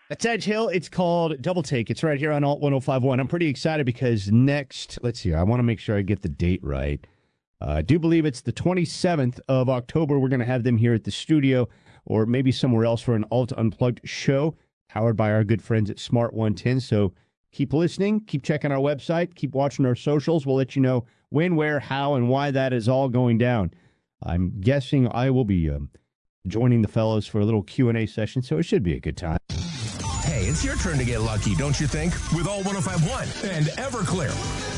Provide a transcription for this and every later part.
That's Edge Hill. It's called Double Take. It's right here on Alt 1051. I'm pretty excited because next, let's see, I want to make sure I get the date right. I do believe it's the 27th of October. We're going to have them here at the studio or maybe somewhere else for an Alt Unplugged show powered by our good friends at Smart 110. So keep listening, keep checking our website, keep watching our socials. We'll let you know when, where, how, and why that is all going down. I'm guessing I will be joining the fellows for a little Q&A session, so it should be a good time. Hey, it's your turn to get lucky, don't you think? With Alt 1051 and Everclear.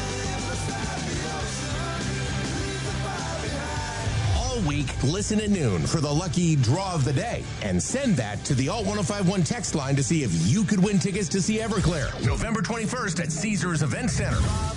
All week, listen at noon for the lucky draw of the day and send that to the Alt 1051 text line to see if you could win tickets to see Everclear November 21st at Caesars Event Center.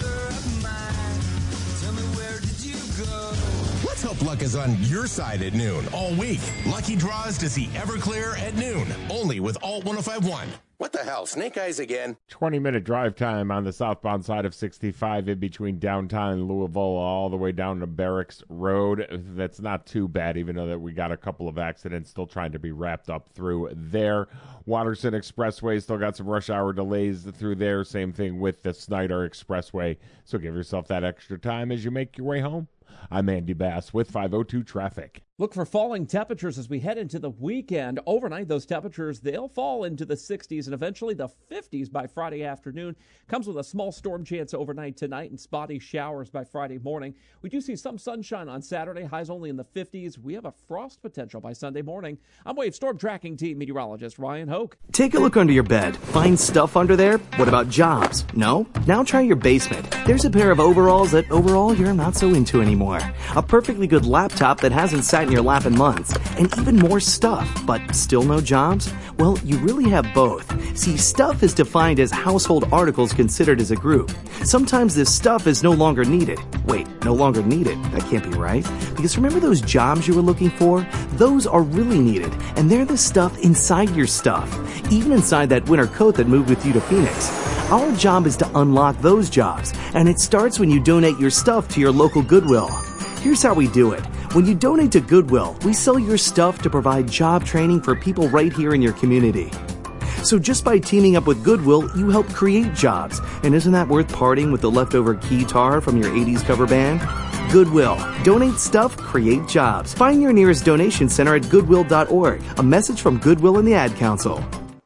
Let's hope luck is on your side at noon all week. Lucky draws to see Everclear at noon, only with Alt 1051. What the hell, Snake Eyes again? 20-minute drive time on the southbound side of 65 in between downtown Louisville all the way down to Barracks Road. That's not too bad, even though that we got a couple of accidents still trying to be wrapped up through there. Watterson Expressway still got some rush hour delays through there. Same thing with the Snyder Expressway. So give yourself that extra time as you make your way home. I'm Andy Bass with 502 Traffic. Look for falling temperatures as we head into the weekend. Overnight, those temperatures, they'll fall into the 60s and eventually the 50s by Friday afternoon. Comes with a small storm chance overnight tonight and spotty showers by Friday morning. We do see some sunshine on Saturday, highs only in the 50s. We have a frost potential by Sunday morning. I'm Wave Storm Tracking Team meteorologist Ryan Hoke. Take a look under your bed. Find stuff under there? What about jobs? No? Now try your basement. There's a pair of overalls that overall you're not so into anymore. A perfectly good laptop that hasn't sat in your lap in months. And even more stuff, but still no jobs? Well, you really have both. See, stuff is defined as household articles considered as a group. Sometimes this stuff is no longer needed. Wait, no longer needed? That can't be right. Because remember those jobs you were looking for? Those are really needed, and they're the stuff inside your stuff. Even inside that winter coat that moved with you to Phoenix. Our job is to unlock those jobs, and it starts when you donate your stuff to your local Goodwill. Here's how we do it. When you donate to Goodwill, we sell your stuff to provide job training for people right here in your community. So just by teaming up with Goodwill, you help create jobs. And isn't that worth parting with the leftover guitar from your 80s cover band? Goodwill. Donate stuff, create jobs. Find your nearest donation center at goodwill.org. A message from Goodwill and the Ad Council.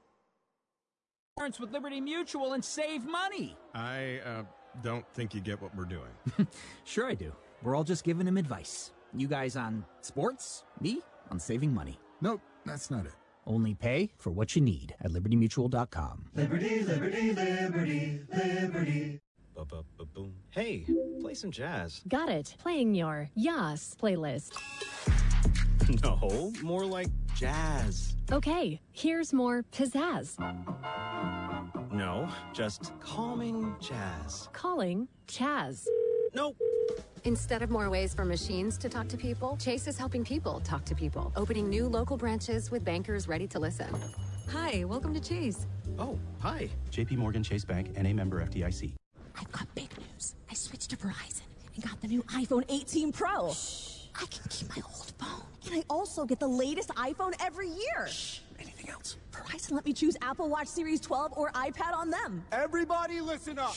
With Liberty Mutual and save money. I don't think you get what we're doing. Sure I do. We're all just giving him advice. You guys on sports, me on saving money. Nope, that's not it. Only pay for what you need at libertymutual.com. Liberty, liberty, liberty, liberty. Ba-ba-ba-boom. Hey, play some jazz. Got it. Playing your Yas playlist. No, more like jazz. Okay, here's more pizzazz. No, just calming jazz. Calling Chaz. Nope. Instead of more ways for machines to talk to people, Chase is helping people talk to people, opening new local branches with bankers ready to listen. Hi, welcome to Chase. Oh, hi. JP Morgan Chase Bank, NA member FDIC. I've got big news. I switched to Verizon and got the new iPhone 18 Pro. Shh. I can keep my old phone. And I also get the latest iPhone every year. Shh. Anything else? Verizon let me choose Apple Watch Series 12 or iPad on them. Everybody listen up.